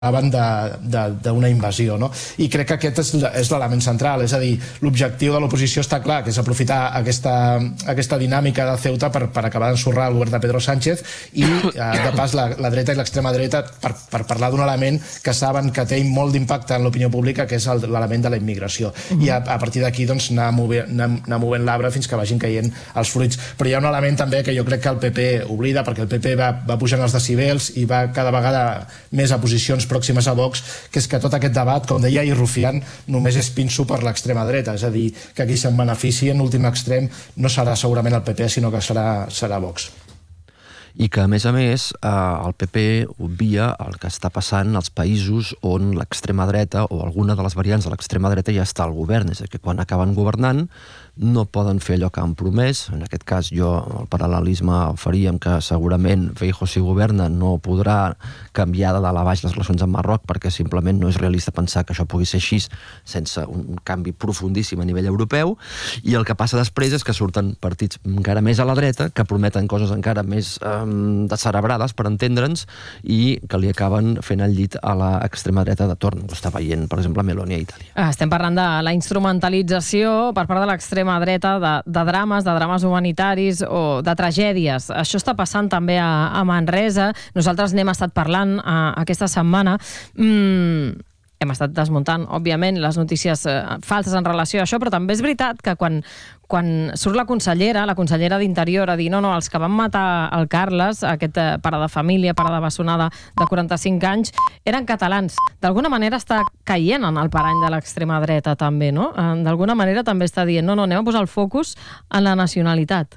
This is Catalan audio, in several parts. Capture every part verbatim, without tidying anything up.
d'una invasió, no? I crec que aquest és, és l'element central, és a dir, l'objectiu de l'oposició està clar, que és aprofitar aquesta, aquesta dinàmica de Ceuta per, per acabar d'ensorrar el govern de Pedro Sánchez i, eh, de pas, la, la dreta i l'extrema dreta per, per parlar d'un element que saben que té molt d'impacte en l'opinió pública, que és l'element de la immigració. I a, a partir d'aquí doncs, anar movent, anar, anar movent l'arbre fins que vagin caient els fruits. Però hi ha un element també que jo crec que el P P oblida, perquè el P P va, va pujant els decibels i va cada vegada més a posicions pròximes a Vox, que és que tot aquest debat, com deia ahir Rufián, només és pinso per l'extrema dreta, és a dir, que qui se'n benefici en l'últim extrem no serà segurament el P P, sinó que serà, serà Vox. I que, a més a més, eh, el P P obvia el que està passant als països on l'extrema dreta o alguna de les variants de l'extrema dreta ja està al govern, és a dir, que quan acaben governant no poden fer allò que han promès. En aquest cas, jo el paral·lelisme el faríem que segurament Feijóo, si governa, no podrà canviar de dalt a baix les relacions amb Marroc, perquè simplement no és realista pensar que això pugui ser així sense un canvi profundíssim a nivell europeu. I el que passa després és que surten partits encara més a la dreta, que prometen coses encara més eh, descerebrades, per entendre'ns, i que li acaben fent el llit a l'extrema dreta de torn. Ho està veient, per exemple, Meloni a Itàlia. Estem parlant de la instrumentalització per part de l'extrema dreta de, de drames, de drames humanitaris o de tragèdies. Això està passant també a, a Manresa. Nosaltres n'hem estat parlant a, aquesta setmana. Mm, hem estat desmuntant, òbviament, les notícies eh, falses en relació a això, però també és veritat que quan, quan surt la consellera, la consellera d'Interior, a dir no, no, els que van matar el Carles, aquest eh, pare de família, pare de bessonada de quaranta-cinc anys, eren catalans. D'alguna manera està caient en el parany de l'extrema dreta també, no? D'alguna manera també està dient, no, no, anem a posar el focus en la nacionalitat.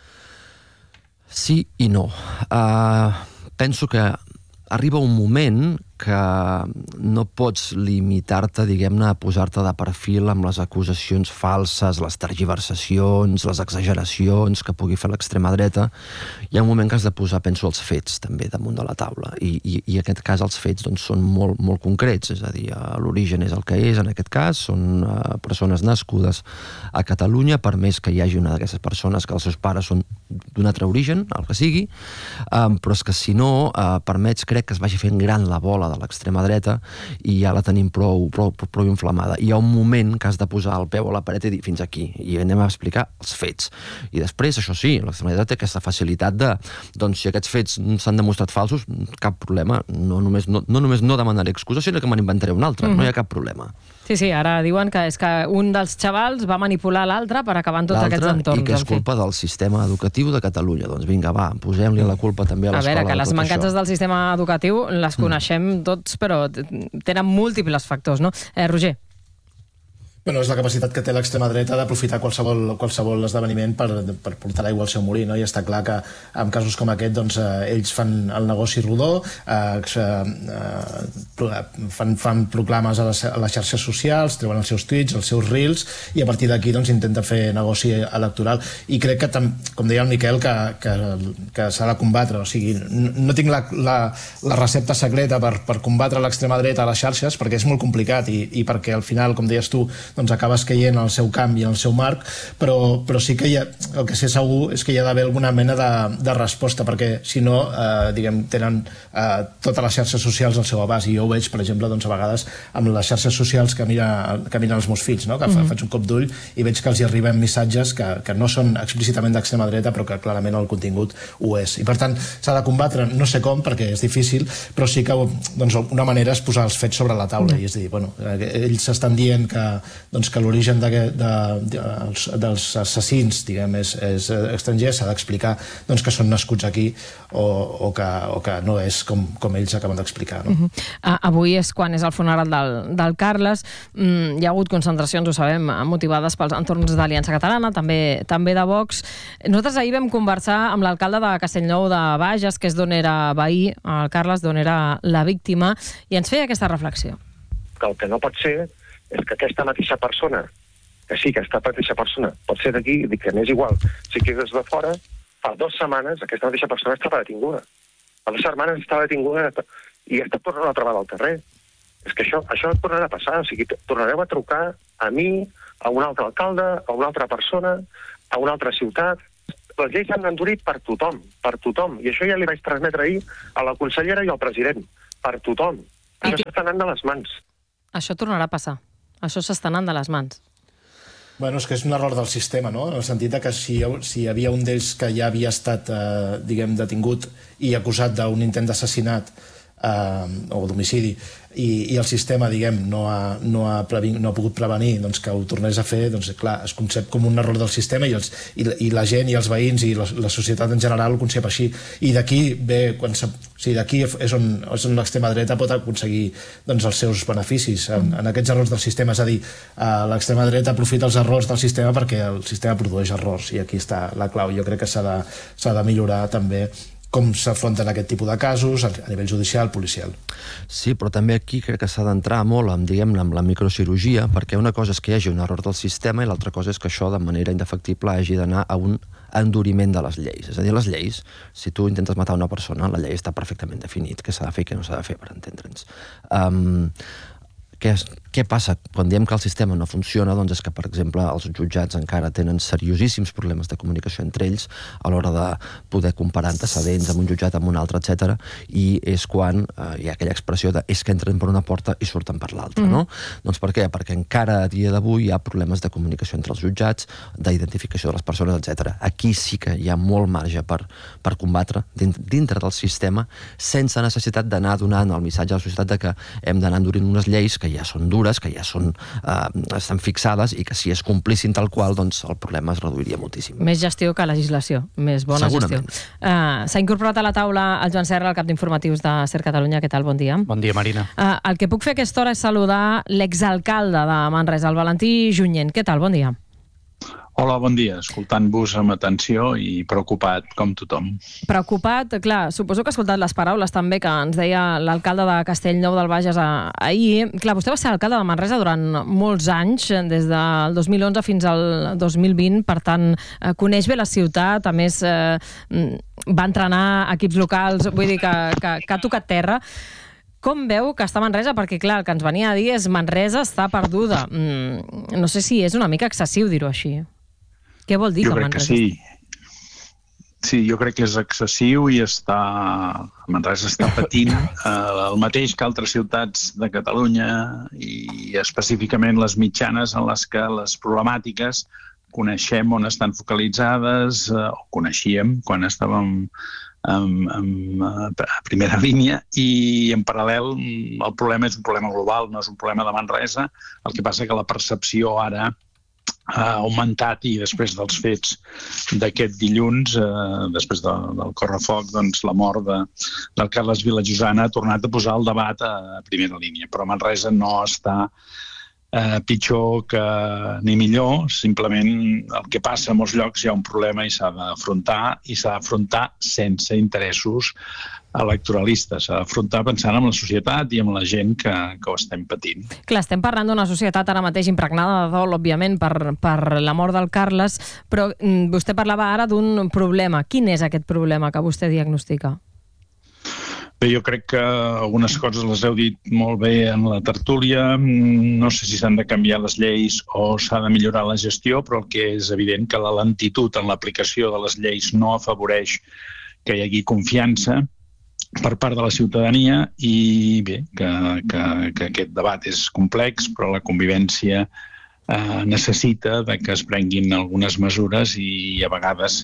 Sí i no. Uh, penso que arriba un moment que no pots limitar-te, diguem-ne, a posar-te de perfil amb les acusacions falses, les tergiversacions, les exageracions que pugui fer l'extrema dreta. Hi ha un moment que has de posar, penso, els fets també damunt de la taula. I, i, i en aquest cas els fets doncs, són molt, molt concrets, és a dir, l'origen és el que és en aquest cas, són uh, persones nascudes a Catalunya, per més que hi hagi una d'aquestes persones que els seus pares són d'un altre origen, el que sigui, um, però és que si no, uh, permets, crec que es vagi fent gran la bola de l'extrema dreta i ja la tenim prou, prou, prou inflamada. Hi ha un moment que has de posar el peu a la paret i dir fins aquí, i anem a explicar els fets. I després, això sí, l'extrema dreta té aquesta facilitat de, doncs, si aquests fets s'han demostrat falsos, cap problema, no només no, no, només no demanaré excusa, sinó que me n'inventaré una altra, mm-hmm. No hi ha cap problema. Sí, sí, ara diuen que és que un dels xavals va manipular l'altre per acabar en tots aquests entorns. I que és culpa del sistema educatiu de Catalunya. Doncs vinga, va, posem-li la culpa també a l'escola. A veure, que les mancances això. del sistema educatiu les coneixem mm. tots, però tenen múltiples factors, no? Eh, Roger. Bueno, és la capacitat que té l'extrema dreta d'aprofitar qualsevol, qualsevol esdeveniment per, per portar l'aigua al seu molí, no? I està clar que en casos com aquest doncs, eh, ells fan el negoci rodó, eh, eh, fan, fan proclames a les, a les xarxes socials, treuen els seus tuits, els seus reels, i a partir d'aquí doncs, intenta fer negoci electoral. I crec que, com deia el Miquel, que, que, que s'ha de combatre. O sigui, no, no tinc la, la, la recepta secreta per, per combatre l'extrema dreta a les xarxes, perquè és molt complicat i, i perquè al final, com deies tu, doncs acabes caient al seu camp i al seu marc, però, però sí que hi ha, el que sé segur és que hi ha d'haver alguna mena de, de resposta, perquè si no, eh, diguem, tenen eh, totes les xarxes socials al seu abast, i jo ho veig, per exemple, doncs, a vegades amb les xarxes socials que, mira, que miren els meus fills, no? Que mm-hmm. faig un cop d'ull i veig que els hi arriben missatges que, que no són explícitament d'extrema dreta, però que clarament el contingut ho és. I per tant, s'ha de combatre, no sé com, perquè és difícil, però sí que doncs, una manera és posar els fets sobre la taula, mm-hmm. i és dir, bueno, ells estan dient que doncs que l'origen de, de, de, dels, dels assassins, diguem, és, és estranger, s'ha d'explicar doncs, que són nascuts aquí o, o, que, o que no és com, com ells acaben d'explicar. No? Uh-huh. uh, avui és quan és el funeral del, del Carles. Mm, hi ha hagut concentracions, ho sabem, motivades pels entorns d'Aliança Catalana, també, també de Vox. Nosaltres ahir vam conversar amb l'alcalde de Castellnou de Bages, que és d'on era veí, el Carles, d'on era la víctima, i ens feia aquesta reflexió. Que el que no pot ser és que aquesta mateixa persona, que sí, que aquesta mateixa persona pot ser d'aquí, dic que m'és igual, si quedes de fora, fa dues setmanes aquesta mateixa persona estava detinguda. Fa dues setmanes estava detinguda i està tornant a trobar al carrer. És que això, això tornarà a passar, o sigui, tornareu a trucar a mi, a un altre alcalde, a una altra persona, a una altra ciutat. Les lleis s'han endurit per tothom, per tothom, i això ja li vaig transmetre ahir a la consellera i al president, per tothom. Això s'està anant de les mans. Això tornarà a passar. Això s'està anant de les mans. Bueno, és que és un error del sistema, no? En el sentit que si, si hi havia un d'ells que ja havia estat, eh, diguem, detingut i acusat d'un intent d'assassinat eh, o d'homicidi, i, i el sistema, diguem, no ha, no ha, previn, no ha pogut prevenir doncs, que ho tornés a fer, doncs clar, es concep com un error del sistema i, els, i, i la gent i els veïns i la, la societat en general ho concep així. I d'aquí ve, quan se, o sigui, d'aquí és on, és on l'extrema dreta pot aconseguir doncs, els seus beneficis en, en aquests errors del sistema. És a dir, eh, l'extrema dreta aprofita els errors del sistema perquè el sistema produeix errors i aquí està la clau. Jo crec que s'ha de, s'ha de millorar també com s'afronten aquest tipus de casos a nivell judicial, policial. Sí, però també aquí crec que s'ha d'entrar molt amb, diguem-ne, amb la microcirurgia, perquè una cosa és que hi hagi un error del sistema i l'altra cosa és que això de manera indefectible hagi d'anar a un enduriment de les lleis. És a dir, les lleis, si tu intentes matar una persona, la llei està perfectament definit, què s'ha de fer i què no s'ha de fer, per entendre'ns. Um, Què, què passa? Quan diem que el sistema no funciona, doncs és que, per exemple, els jutjats encara tenen seriosíssims problemes de comunicació entre ells a l'hora de poder comparar antecedents amb un jutjat, amb un altre, etcètera. I és quan eh, hi ha aquella expressió de és que entren per una porta i surten per l'altra, mm. no? Doncs per què? Perquè encara a dia d'avui hi ha problemes de comunicació entre els jutjats, d'identificació de les persones, etcètera. Aquí sí que hi ha molt marge per, per combatre dintre del sistema sense necessitat d'anar donant el missatge a la societat de que hem d'anar endurint unes lleis que ja són dures, que ja són, eh, estan fixades i que si es complissin tal qual, doncs el problema es reduiria moltíssim. Més gestió que legislació, més bona Segurament. gestió. Uh, S'ha incorporat a la taula el Joan Serra, el cap d'informatius de Ser Catalunya. Què tal? Bon dia. Bon dia, Marina. Uh, el que puc fer a aquesta hora és saludar l'exalcalde de Manresa, el Valentí Junyent. Què tal? Bon dia. Hola, bon dia. Escoltant-vos amb atenció i preocupat, com tothom. Preocupat, clar, suposo que ha escoltat les paraules també que ens deia l'alcalde de Castellnou del Bages ahir. Clar, vostè va ser alcalde de Manresa durant molts anys, des del dos mil onze fins al dos mil vint, per tant, coneix bé la ciutat, a més eh, va entrenar equips locals, vull dir que, que, que ha tocat terra. Com veu que està Manresa? Perquè, clar, el que ens venia a dir és Manresa està perduda. Mm, no sé si és una mica excessiu dir-ho així. Què vol dir jo que crec Manresa? Que sí. Sí, jo crec que és excessiu i està... Manresa està patint eh, el mateix que altres ciutats de Catalunya i específicament les mitjanes en les que les problemàtiques coneixem on estan focalitzades, eh, o coneixíem quan estàvem en, en, a primera línia, i en paral·lel el problema és un problema global, no és un problema de Manresa. El que passa que la percepció ara ha augmentat i després dels fets d'aquest dilluns, eh, després de, del correfoc, doncs la mort de, del Carles Vilajosana ha tornat a posar el debat a primera línia. Però Manresa no està eh, pitjor que ni millor, simplement el que passa a molts llocs hi ha un problema i s'ha d'afrontar, i s'ha d'afrontar sense interessos electoralistes, s'ha d'afrontar pensant en la societat i en la gent que, que ho estem patint. Clar, estem parlant d'una societat ara mateix impregnada de dol, òbviament, per, per la mort del Carles, però mm, vostè parlava ara d'un problema. Quin és aquest problema que vostè diagnostica? Bé, jo crec que algunes coses les heu dit molt bé en la tertúlia. No sé si s'han de canviar les lleis o s'ha de millorar la gestió, però el que és evident que la lentitud en l'aplicació de les lleis no afavoreix que hi hagi confiança per part de la ciutadania i bé, que, que, que aquest debat és complex, però la convivència eh, necessita de que es prenguin algunes mesures i a vegades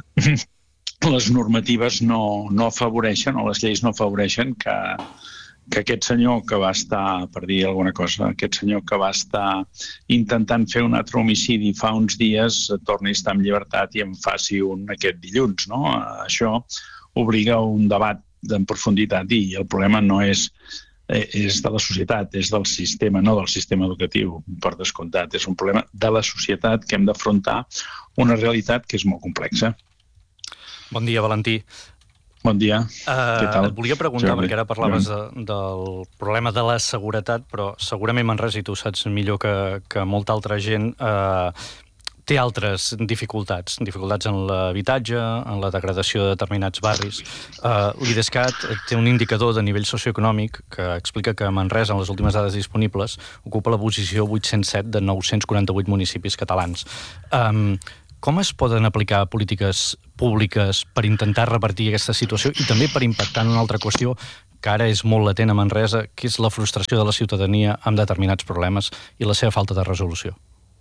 les normatives no, no afavoreixen o les lleis no afavoreixen que, que aquest senyor que va estar, per dir alguna cosa, aquest senyor que va estar intentant fer un altre homicidi fa uns dies torni a estar en llibertat i en faci un aquest dilluns, no? Això obliga a un debat en profunditat i el problema no és, és de la societat, és del sistema, no del sistema educatiu, per descomptat. És un problema de la societat que hem d'afrontar una realitat que és molt complexa. Bon dia, Valentí. Bon dia. Uh, Què tal? Et volia preguntar, perquè ara parlaves de, del problema de la seguretat, però segurament Manresa, i tu saps millor que, que molta altra gent, uh, té altres dificultats, dificultats en l'habitatge, en la degradació de determinats barris. Uh, L'IDESCAT té un indicador de nivell socioeconòmic que explica que Manresa, en les últimes dades disponibles, ocupa la posició vuit-cents set de nou-cents quaranta-vuit municipis catalans. Um, com es poden aplicar polítiques públiques per intentar revertir aquesta situació i també per impactar en una altra qüestió que ara és molt latent a Manresa, que és la frustració de la ciutadania amb determinats problemes i la seva falta de resolució?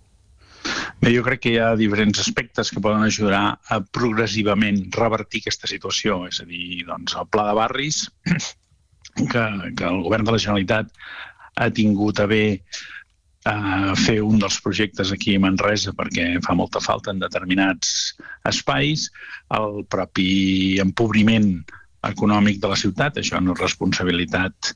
Bé, jo crec que hi ha diferents aspectes que poden ajudar a progressivament revertir aquesta situació. És a dir, doncs, el pla de barris, que, que el govern de la Generalitat ha tingut a bé eh, fer un dels projectes aquí a Manresa perquè fa molta falta en determinats espais, el propi empobriment econòmic de la ciutat, això no és responsabilitat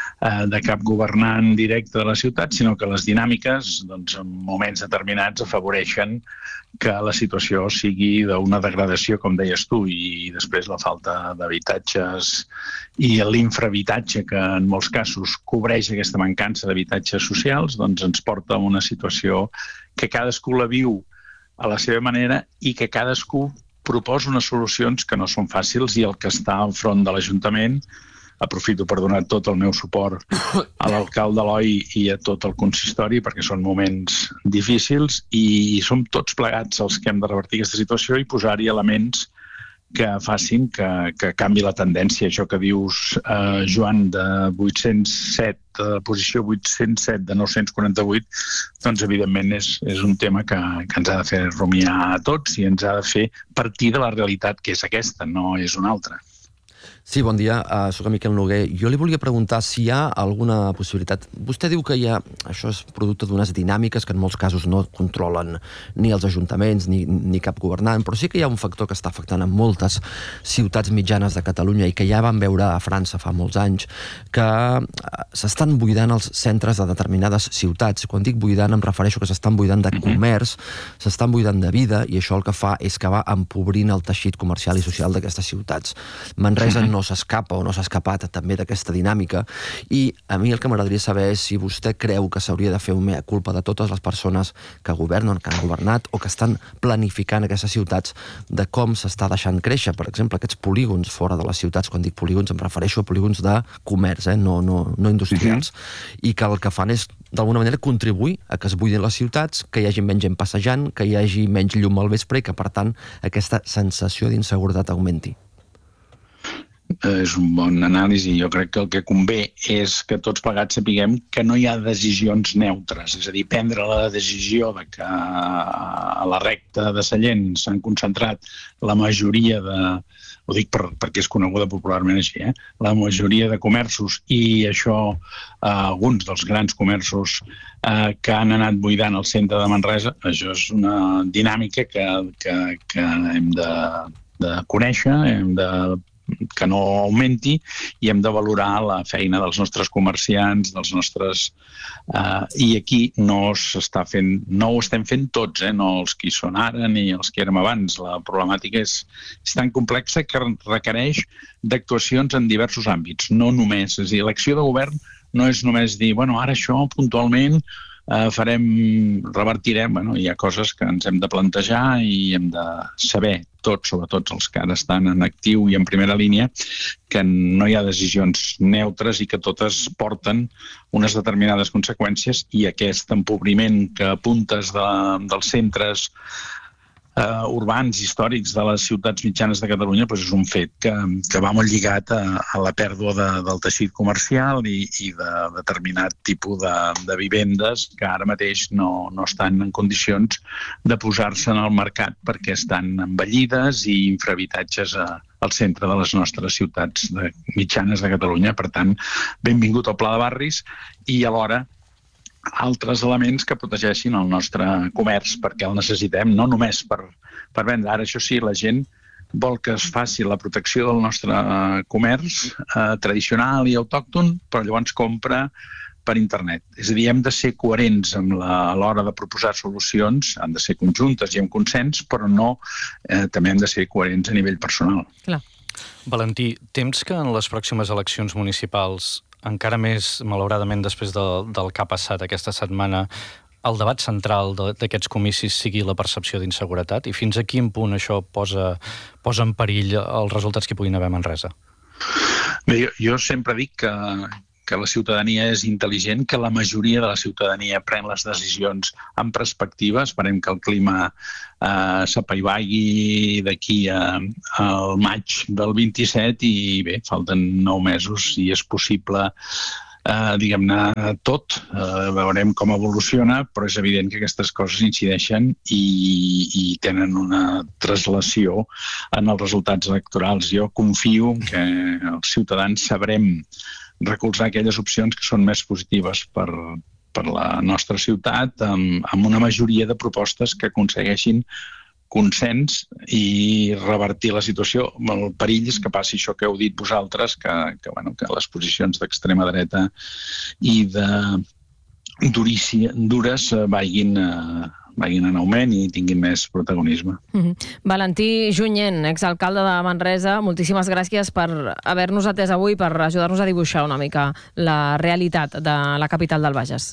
de cap governant directe de la ciutat, sinó que les dinàmiques, doncs, en moments determinats afavoreixen que la situació sigui d'una degradació, com deies tu, i després la falta d'habitatges i l'infrahabitatge, que en molts casos cobreix aquesta mancança d'habitatges socials, doncs ens porta a una situació que cadascú la viu a la seva manera i que cadascú proposa unes solucions que no són fàcils, i el que està al front de l'Ajuntament, aprofito per donar tot el meu suport a l'alcalde Eloi i a tot el consistori, perquè són moments difícils i som tots plegats els que hem de revertir aquesta situació i posar-hi elements que facin que, que canvi la tendència. Això que dius, eh, Joan, de vuit-cents set, de posició vuit-cents set de nou-cents quaranta-vuit, doncs evidentment és, és un tema que, que ens ha de fer rumiar a tots i ens ha de fer partir de la realitat que és aquesta, no és una altra. Sí, bon dia, uh, soc en Miquel Noguer. Jo li volia preguntar si hi ha alguna possibilitat. Vostè diu que hi ha, això és producte d'unes dinàmiques que en molts casos no controlen ni els ajuntaments ni, ni cap governant, però sí que hi ha un factor que està afectant a moltes ciutats mitjanes de Catalunya i que ja vam veure a França fa molts anys, que s'estan buidant els centres de determinades ciutats. Quan dic buidant em refereixo que s'estan buidant de comerç, s'estan buidant de vida, i això el que fa és que va empobrint el teixit comercial i social d'aquestes ciutats. Manresa no s'escapa o no s'ha escapat també d'aquesta dinàmica, i a mi el que m'agradaria saber és si vostè creu que s'hauria de fer un mea culpa de totes les persones que governen, que han governat o que estan planificant aquestes ciutats, de com s'està deixant créixer, per exemple, aquests polígons fora de les ciutats. Quan dic polígons em refereixo a polígons de comerç, eh? no, no, no industrials, uh-huh. i que el que fan és d'alguna manera contribuir a que es buidin les ciutats, que hi hagi menys gent passejant, que hi hagi menys llum al vespre i que, per tant, aquesta sensació d'inseguretat augmenti. És un bon anàlisi. Jo crec que el que convé és que tots plegats sapiguem que no hi ha decisions neutres. És a dir, prendre la decisió de que a la recta de Sallent s'han concentrat la majoria de... Ho dic per, perquè és coneguda popularment així, eh? La majoria de comerços, i això, eh, alguns dels grans comerços eh, que han anat buidant el centre de Manresa, això és una dinàmica que, que, que hem de, de conèixer, hem de que no augmenti, i hem de valorar la feina dels nostres comerciants, dels nostres... Uh, I aquí no s'està fent, no ho estem fent tots, eh? No els que hi són ara ni els que érem abans. La problemàtica és, és tan complexa que requereix d'actuacions en diversos àmbits, no només. És a dir, l'acció de govern no és només dir, bueno, ara això puntualment Uh, farem, revertirem, bueno, hi ha coses que ens hem de plantejar i hem de saber tots, sobretot els que ara estan en actiu i en primera línia, que no hi ha decisions neutres i que totes porten unes determinades conseqüències, i aquest empobriment que apuntes de, dels centres Uh, urbans, històrics de les ciutats mitjanes de Catalunya, doncs és un fet que, que va molt lligat a, a la pèrdua de, del teixit comercial i, i de determinat tipus de, de vivendes que ara mateix no, no estan en condicions de posar-se en el mercat perquè estan envellides i infrahabitatges a, al centre de les nostres ciutats de, mitjanes de Catalunya. Per tant, benvingut al Pla de Barris i alhora altres elements que protegeixin el nostre comerç, perquè el necessitem, no només per, per vendre. Ara, això sí, la gent vol que es faci la protecció del nostre comerç eh, tradicional i autòcton, però llavors compra per internet. És a dir, hem de ser coherents amb la, a l'hora de proposar solucions, han de ser conjuntes i amb consens, però no, eh, també hem de ser coherents a nivell personal. Clar. Valentí, temps que en les pròximes eleccions municipals, encara més, malauradament, després del, del que ha passat aquesta setmana, el debat central d'aquests comicis sigui la percepció d'inseguretat? I fins a quin punt això posa, posa en perill els resultats que hi puguin haver a Manresa? Bé, jo, jo sempre dic que, que la ciutadania és intel·ligent, que la majoria de la ciutadania pren les decisions amb perspectiva. Esperem que el clima eh, s'apaivagui d'aquí a, al maig del vint-i-set i bé, falten nou mesos i és possible Uh, diguem-ne, tot. Uh, veurem com evoluciona, però és evident que aquestes coses incideixen i, i tenen una translació en els resultats electorals. Jo confio que els ciutadans sabrem recolzar aquelles opcions que són més positives per, per la nostra ciutat amb, amb una majoria de propostes que aconsegueixin consens i revertir la situació. El perill és que passi això que heu dit vosaltres, que, que, bueno, que les posicions d'extrema dreta i de durícia, dures vagin, vagin en augment i tinguin més protagonisme. Mm-hmm. Valentí Junyent, exalcalde de Manresa, moltíssimes gràcies per haver-nos atès avui, per ajudar-nos a dibuixar una mica la realitat de la capital del Bages.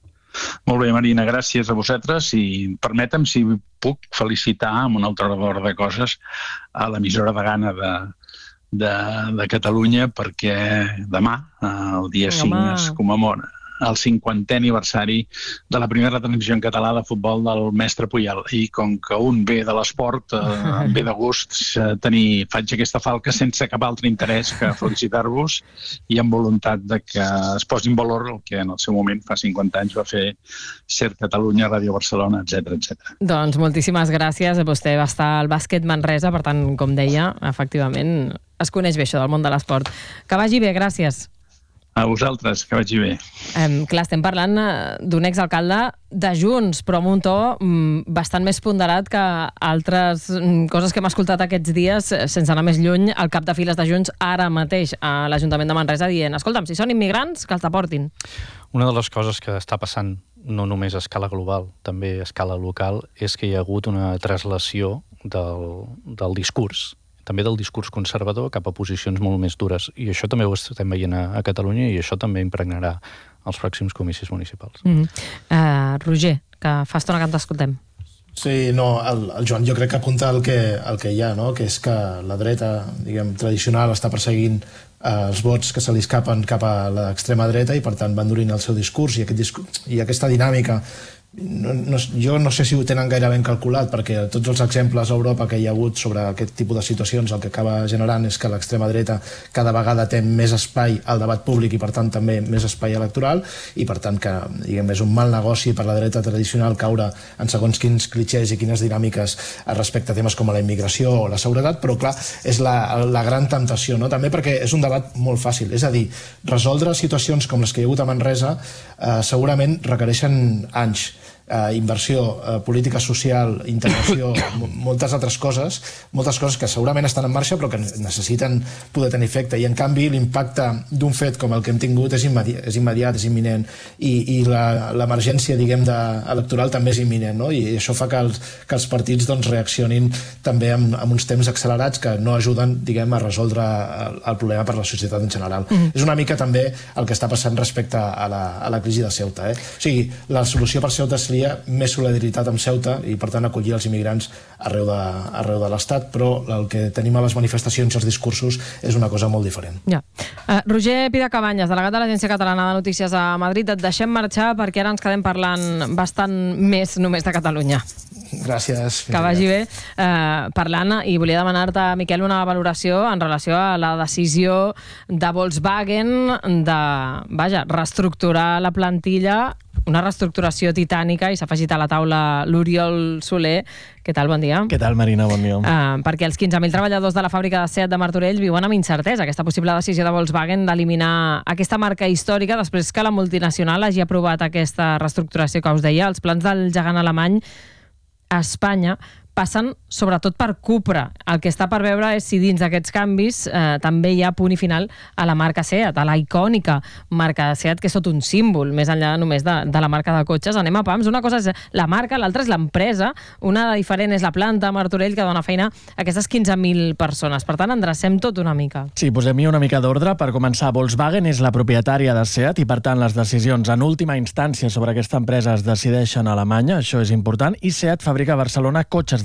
Molt bé, Marina, gràcies a vosaltres i permetem, si puc, felicitar amb un altre ordre de coses a l'emissora de Gana de, de, de Catalunya perquè demà, el dia cinc, es commemora el cinquantè aniversari de la primera transmissió en català de futbol del mestre Puyal. I com que un ve de l'esport, eh, em ve de gust eh, tenir, faig aquesta falca sense cap altre interès que felicitar-vos i amb voluntat de que es posi en valor el que en el seu moment, fa cinquanta anys, va fer Ser Catalunya, Ràdio Barcelona, etcètera, etcètera. Doncs moltíssimes gràcies. Vostè va estar al bàsquet Manresa, per tant, com deia, efectivament, es coneix bé això del món de l'esport. Que vagi bé, gràcies. A vosaltres, que vagi bé. Eh, clar, estem parlant d'un exalcalde de Junts, però amb un to mm, bastant més ponderat que altres mm, coses que hem escoltat aquests dies, sense anar més lluny, el cap de files de Junts ara mateix a l'Ajuntament de Manresa dient, escolta'm, si són immigrants, que els deportin. Una de les coses que està passant, no només a escala global, també a escala local, és que hi ha hagut una translació del, del discurs, també del discurs conservador cap a posicions molt més dures. I això també ho estem veient a, a Catalunya i això també impregnarà els pròxims comicis municipals. Mm -hmm. uh, Roger, que fa estona que ens escoltem. Sí, no, el, el Joan jo crec que apunta el que, el que hi ha, no? Que és que la dreta, diguem, tradicional està perseguint eh, els vots que se li escapen cap a l'extrema dreta i per tant va endurint el seu discurs i, aquest discurs, i aquesta dinàmica. No, no, jo no sé si ho tenen gaire ben calculat perquè tots els exemples a Europa que hi ha hagut sobre aquest tipus de situacions el que acaba generant és que l'extrema dreta cada vegada té més espai al debat públic i per tant també més espai electoral i per tant que diguem, és un mal negoci per la dreta tradicional caure en segons quins clitxers i quines dinàmiques respecte a temes com la immigració o la seguretat, però clar, és la, la gran temptació, no? També perquè és un debat molt fàcil, és a dir, resoldre situacions com les que hi ha hagut a Manresa eh, segurament requereixen anys. Uh, inversió, uh, política social, integració, moltes altres coses, moltes coses que segurament estan en marxa però que necessiten poder tenir efecte i en canvi l'impacte d'un fet com el que hem tingut és immediat, és, immediat, és imminent i, i l'emergència diguem de, electoral també és imminent, no? I això fa que els, que els partits doncs, reaccionin també amb, amb uns temps accelerats que no ajuden diguem, a resoldre el, el problema per la societat en general. Mm. És una mica també el que està passant respecte a la, a la crisi de Ceuta. Eh? O sigui, la solució per Ceuta seria més solidaritat amb Ceuta i per tant acollir els immigrants arreu de, arreu de l'Estat, però el que tenim a les manifestacions i els discursos és una cosa molt diferent. Ja. Uh, Roger Pidacabanyes, delegat de l'Agència Catalana de Notícies a Madrid, et deixem marxar perquè ara ens quedem parlant bastant més només de Catalunya. Gràcies. Que vagi bé. Uh, parlant, i volia demanar-te, Miquel, una valoració en relació a la decisió de Volkswagen de, vaja, reestructurar la plantilla, una reestructuració titànica, i s'ha afegit a la taula l'Oriol Soler. Què tal, bon dia? Què tal, Marina? Bon dia. Uh, perquè els quinze mil treballadors de la fàbrica de Seat de Martorell viuen amb incertesa aquesta possible decisió de Volkswagen d'eliminar aquesta marca històrica després que la multinacional hagi aprovat aquesta reestructuració que us deia. Els plans del gegant alemany a Espanya passen sobretot per Cupra. El que està per veure és si dins d'aquests canvis eh, també hi ha punt i final a la marca Seat, a la icònica marca Seat, que és tot un símbol, més enllà només de, de la marca de cotxes. Anem a pams. Una cosa és la marca, l'altra és l'empresa. Una diferent és la planta a Martorell, que dona feina a aquestes quinze mil persones. Per tant, endrecem tot una mica. Sí, posem-hi una mica d'ordre. Per començar, Volkswagen és la propietària de Seat i, per tant, les decisions en última instància sobre aquesta empresa es decideixen a Alemanya, això és important, i Seat fabrica a Barcelona cotxes de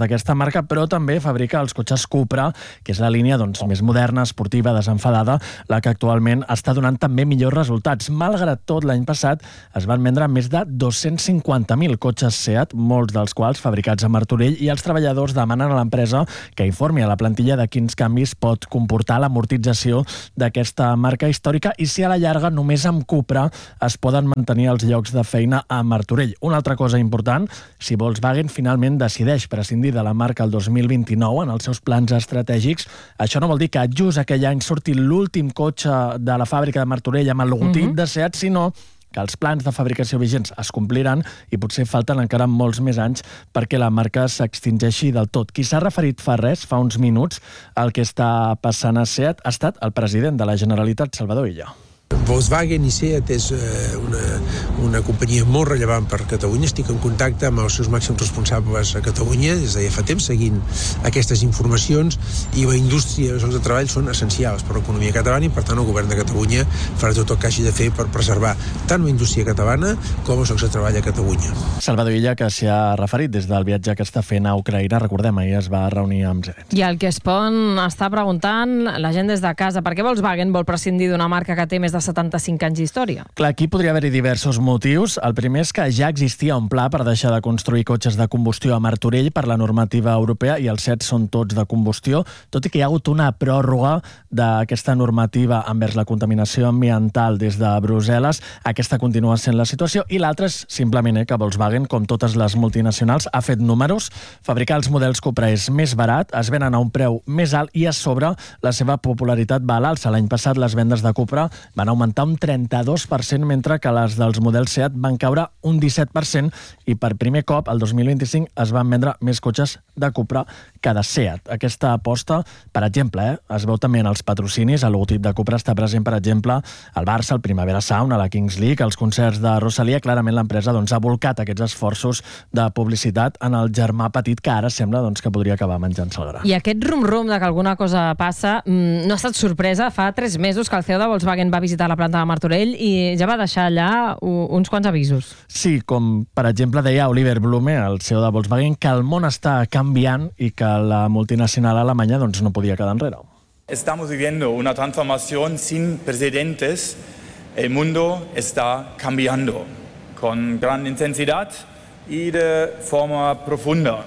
d'aquesta marca, però també fabrica els cotxes Cupra, que és la línia doncs, més moderna, esportiva, desenfadada, la que actualment està donant també millors resultats. Malgrat tot, l'any passat es van vendre més de dos-cents cinquanta mil cotxes Seat, molts dels quals fabricats a Martorell, i els treballadors demanen a l'empresa que informi a la plantilla de quins canvis pot comportar l'amortització d'aquesta marca històrica i si a la llarga només amb Cupra es poden mantenir els llocs de feina a Martorell. Una altra cosa important, si Volkswagen finalment decideix prescindir de la marca el dos mil vint-i-nou en els seus plans estratègics, això no vol dir que just aquell any surti l'últim cotxe de la fàbrica de Martorell amb el logotip mm-hmm. de Seat, sinó que els plans de fabricació vigents es compliran i potser falten encara molts més anys perquè la marca s'extingeixi del tot. Qui s'ha referit fa res, fa uns minuts, al que està passant a Seat ha estat el president de la Generalitat, Salvador Illa. Volkswagen i Seat és una, una companyia molt rellevant per Catalunya. Estic en contacte amb els seus màxims responsables a Catalunya des de ja fa temps, seguint aquestes informacions, i la indústria i els llocs de treball són essencials per l'economia catalana i, per tant, el govern de Catalunya farà tot el que hagi de fer per preservar tant la indústria catalana com els llocs de treball a Catalunya. Salvador Illa, que s'hi ha referit des del viatge que està fent a Ucraïna, recordem, ahir es va reunir amb Zelensky. I el que es pon està preguntant la gent des de casa, per què Volkswagen vol prescindir d'una marca que té més de setanta-cinc anys d'història? Clar, aquí podria haver-hi diversos motius. El primer és que ja existia un pla per deixar de construir cotxes de combustió a Martorell per la normativa europea i els Seat són tots de combustió, tot i que hi ha hagut una pròrroga d'aquesta normativa envers la contaminació ambiental des de Brussel·les. Aquesta continua sent la situació. I l'altre és simplement eh, que Volkswagen, com totes les multinacionals, ha fet números. Fabricar els models Cupra és més barat, es venen a un preu més alt i a sobre la seva popularitat va a l'alça. L'any passat les vendes de Cupra van augmentar un trenta-dos per cent, mentre que les dels models Seat van caure un disset per cent i per primer cop, el dos mil vint-i-cinc, es van vendre més cotxes de Cupra que de Seat. Aquesta aposta, per exemple, eh, es veu també en els patrocinis. El logotip de Cupra està present, per exemple, al Barça, al Primavera Sound, a la Kings League, als concerts de Rosalía. Clarament l'empresa doncs, ha volcat aquests esforços de publicitat en el germà petit que ara sembla doncs, que podria acabar menjant-se el gra. I aquest rum-rum de que alguna cosa passa mmm, no ha estat sorpresa. Fa tres mesos que el C E O de Volkswagen va visitar la planta de Martorell i ja va deixar allà uns quants avisos. Sí, com per exemple deia Oliver Blume, el C E O de Volkswagen, que el món està canviant i que la multinacional alemanya doncs, no podia quedar enrere. Estamos viviendo una transformación sin precedentes. El mundo está cambiando con gran intensidad y de forma profunda.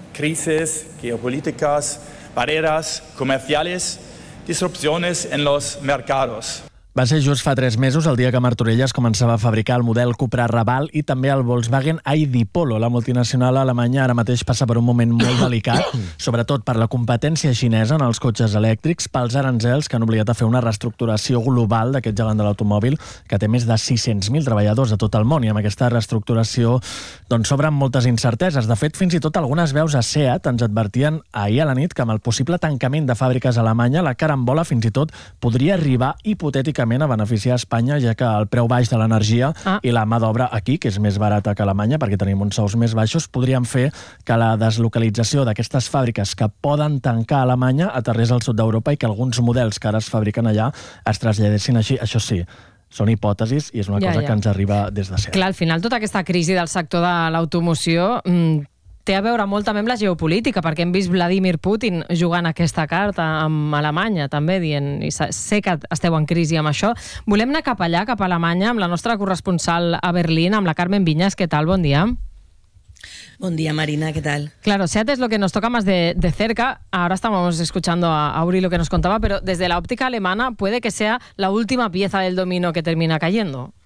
Crisis geopolíticas, barreras comerciales, disrupciones en los mercados. Va ser just fa tres mesos el dia que a Martorell es començava a fabricar el model Cupra Raval i també el Volkswagen I D Polo. La multinacional alemanya ara mateix passa per un moment molt delicat, sobretot per la competència xinesa en els cotxes elèctrics, pels aranzels que han obligat a fer una reestructuració global d'aquest gegant de l'automòbil que té més de sis-cents mil treballadors a tot el món, i amb aquesta reestructuració doncs s'obren moltes incerteses. De fet, fins i tot algunes veus a Seat ens advertien ahir a la nit que amb el possible tancament de fàbriques a Alemanya la carambola fins i tot podria arribar hipotèticament a beneficiar Espanya, ja que el preu baix de l'energia ah. i la mà d'obra aquí, que és més barata que Alemanya perquè tenim uns sous més baixos, podrien fer que la deslocalització d'aquestes fàbriques que poden tancar a Alemanya aterrés al sud d'Europa i que alguns models que ara es fabriquen allà es traslladessin així. Això sí, són hipòtesis i és una ja, cosa ja. que ens arriba des de Seat. Clar, al final tota aquesta crisi del sector de l'automoció mmm, té a veure molt també amb la geopolítica, perquè hem vist Vladimir Putin jugant aquesta carta amb Alemanya, també dient, i sé que esteu en crisi amb això. Volem anar cap allà, cap a Alemanya, amb la nostra corresponsal a Berlín, amb la Carmen Viñas. ¿Qué tal? Bon dia. Buen día, Marina, ¿qué tal? Claro, Seat es lo que nos toca más de, de cerca. Ahora estamos escuchando a Auri lo que nos contaba, pero desde la óptica alemana puede que sea la última pieza del dominó que termina cayendo.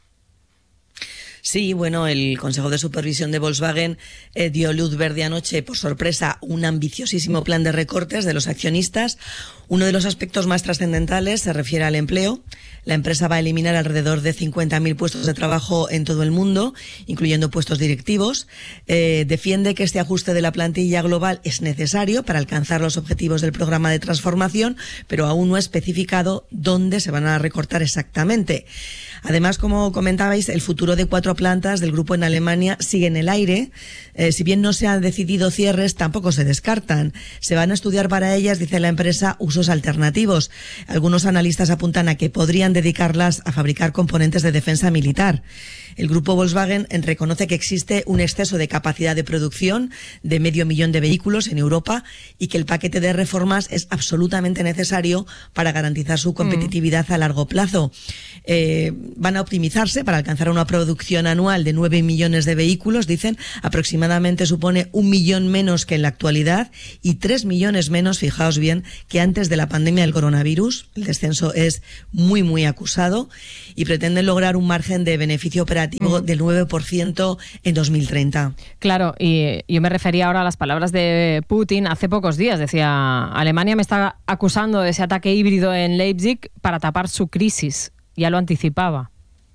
Sí, bueno, el Consejo de Supervisión de Volkswagen eh, dio luz verde anoche, por sorpresa, un ambiciosísimo plan de recortes de los accionistas. Uno de los aspectos más trascendentales se refiere al empleo. La empresa va a eliminar alrededor de cincuenta mil puestos de trabajo en todo el mundo, incluyendo puestos directivos. Eh, defiende que este ajuste de la plantilla global es necesario para alcanzar los objetivos del programa de transformación, pero aún no ha especificado dónde se van a recortar exactamente. Además, como comentabais, el futuro de cuatro plantas del grupo en Alemania sigue en el aire. Eh, si bien no se han decidido cierres, tampoco se descartan. Se van a estudiar para ellas, dice la empresa, usos alternativos. Algunos analistas apuntan a que podrían dedicarlas a fabricar componentes de defensa militar. El grupo Volkswagen reconoce que existe un exceso de capacidad de producción de medio millón de vehículos en Europa y que el paquete de reformas es absolutamente necesario para garantizar su competitividad mm. a largo plazo. Eh, van a optimizarse para alcanzar una producción anual de nueve millones de vehículos, dicen, aproximadamente supone un millón menos que en la actualidad y tres millones menos, fijaos bien, que antes de la pandemia del coronavirus. El descenso es muy, muy acusado y pretenden lograr un margen de beneficio operativo mm. del nueve por ciento en dos mil treinta. Claro, y yo me refería ahora a las palabras de Putin hace pocos días. Decía, Alemania me está acusando de ese ataque híbrido en Leipzig para tapar su crisis. Ya lo anticipaba.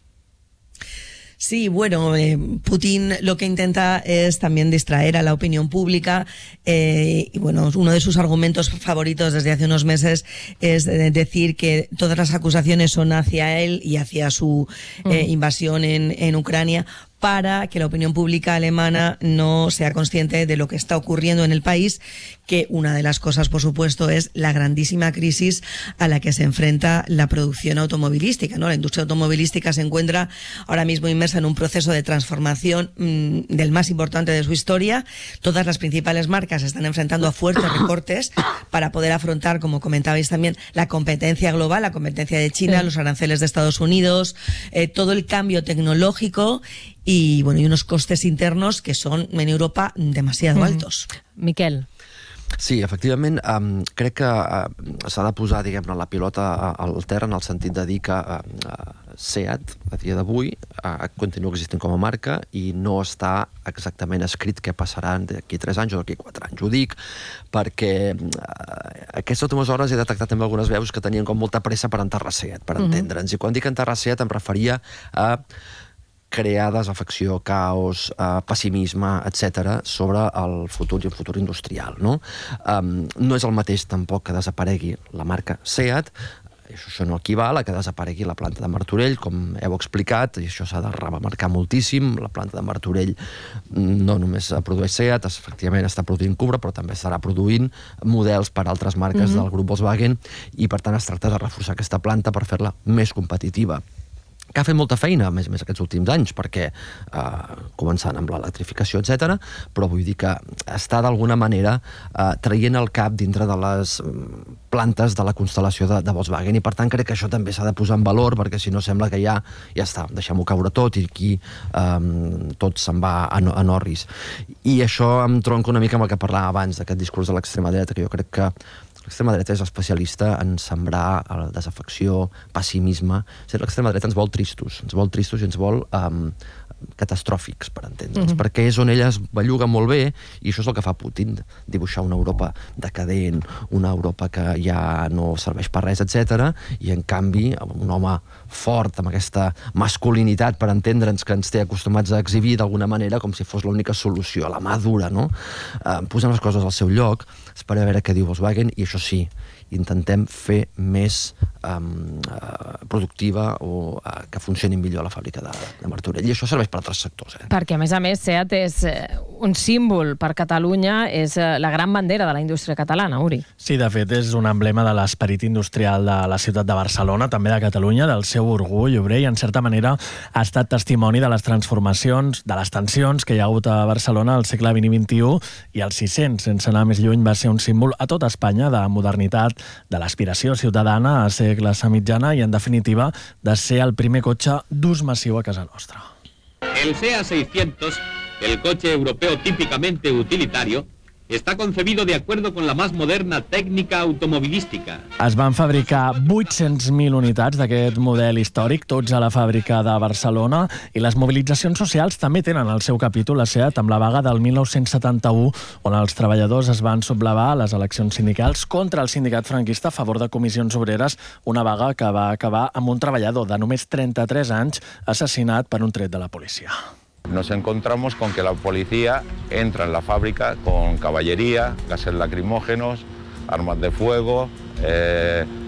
Sí, bueno, eh, Putin lo que intenta es también distraer a la opinión pública eh, y bueno, uno de sus argumentos favoritos desde hace unos meses es decir que todas las acusaciones son hacia él y hacia su eh, invasión en, en Ucrania, para que la opinión pública alemana no sea consciente de lo que está ocurriendo en el país, que una de las cosas, por supuesto, es la grandísima crisis a la que se enfrenta la producción automovilística, ¿no? La industria automovilística se encuentra ahora mismo inmersa en un proceso de transformación mmm, del más importante de su historia. Todas las principales marcas se están enfrentando a fuertes recortes para poder afrontar, como comentabais también, la competencia global, la competencia de China, sí. los aranceles de Estados Unidos, eh, todo el cambio tecnológico y bueno, y unos costes internos que són en Europa demasiado mm. altos. Miquel. Sí, efectivament, um, crec que uh, s'ha de posar, diguem-ne, la pilota al terra en el sentit de dir que uh, SEAT, a dia d'avui, uh, continua existint com a marca i no està exactament escrit què passarà d'aquí tres anys o d'aquí quatre anys. Ho dic perquè uh, aquestes últimes hores he detectat també algunes veus que tenien com molta pressa per enterrar SEAT, per mm-hmm. entendre'ns. I quan dic enterrar SEAT em referia a crear desafecció, caos, eh, pessimisme, etcètera, sobre el futur i el futur industrial. No? Um, no és el mateix tampoc que desaparegui la marca SEAT, això no equival a que desaparegui la planta de Martorell, com heu explicat, i això s'ha de remarcar moltíssim. La planta de Martorell no només produeix SEAT, efectivament està produint Cupra, però també estarà produint models per a altres marques mm-hmm. del grup Volkswagen, i per tant es tracta de reforçar aquesta planta per fer-la més competitiva, que ha fet molta feina, a més a més, aquests últims anys, perquè eh, començant amb l'electrificació, etcètera, però vull dir que està d'alguna manera eh, traient el cap dintre de les plantes de la constel·lació de, de Volkswagen, i per tant crec que això també s'ha de posar en valor, perquè si no sembla que ja, ja està, deixem-ho caure tot i aquí eh, tot se'n va a, a Norris. I això em tronca una mica amb el que parlava abans, d'aquest discurs de l'extrema dreta, que jo crec que l'extrema dreta és especialista en sembrar la desafecció, pessimisme. L'extrema dreta ens vol tristos, ens vol tristos i ens vol um, catastròfics, per entendre'ns, mm-hmm. perquè és on ella es belluga molt bé, i això és el que fa Putin, dibuixar una Europa decadent, una Europa que ja no serveix per res, etcètera, i en canvi un home fort, amb aquesta masculinitat, per entendre'ns, que ens té acostumats a exhibir d'alguna manera com si fos l'única solució, la mà dura, no? Eh, posant les coses al seu lloc, esperem a veure què diu Volkswagen, i això sí, intentem fer més um, uh, productiva o uh, que funcioni millor la fàbrica de, de Martorell. I això serveix per altres sectors. Eh? Perquè, a més a més, SEAT és un símbol per Catalunya, és la gran bandera de la indústria catalana, Uri. Sí, de fet, és un emblema de l'esperit industrial de la ciutat de Barcelona, també de Catalunya, del seu orgull obrer, i en certa manera ha estat testimoni de les transformacions, de les tensions que hi ha hagut a Barcelona al segle vint i vint-i-u, i el sis-cents, sense anar més lluny, va ser un símbol a tot Espanya de modernitat, de l'aspiració ciutadana a ser classe mitjana i, en definitiva, de ser el primer cotxe d'ús massiu a casa nostra. El SEA seiscientos, el coche europeo típicamente utilitario, está concebido de acuerdo con la más moderna técnica automovilística. Es van fabricar vuit-cents mil unitats d'aquest model històric, tots a la fàbrica de Barcelona, i les mobilitzacions socials també tenen el seu capítol a SEAT, amb la vaga del mil nou-cents setanta-u, on els treballadors es van sublevar a les eleccions sindicals contra el sindicat franquista a favor de comissions obreres, una vaga que va acabar amb un treballador de només trenta-tres anys assassinat per un tret de la policia. Nos encontramos con que la policía entra en la fábrica con caballería, gases lacrimógenos, armas de fuego, eh,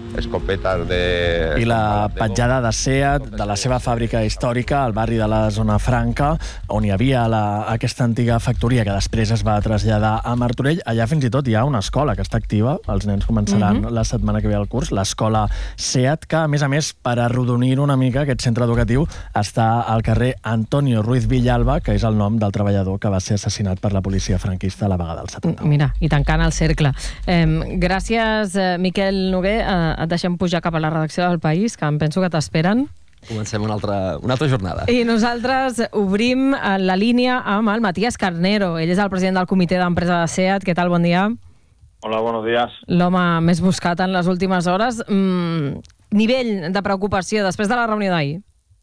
escopetas de... I la petjada de Seat, de la seva fàbrica històrica al barri de la Zona Franca, on hi havia la, aquesta antiga factoria que després es va traslladar a Martorell. Allà fins i tot hi ha una escola que està activa, els nens començaran mm-hmm. la setmana que ve el curs, l'escola Seat, que a més a més, per arrodonir una mica aquest centre educatiu, està al carrer Antonio Ruiz Villalba, que és el nom del treballador que va ser assassinat per la policia franquista a la vaga del setanta. Mira, i tancant el cercle. Eh, gràcies, eh, Miquel Noguer. Eh, et deixem pujar cap a la redacció del País, que em penso que t'esperen. Comencem una altra, una altra jornada. I nosaltres obrim la línia amb el Matías Carnero. Ell és el president del comitè d'empresa de Seat. Què tal? Bon dia. Hola, buenos días. L'home més buscat en les últimes hores. Mm, nivell de preocupació després de la reunió d'ahir?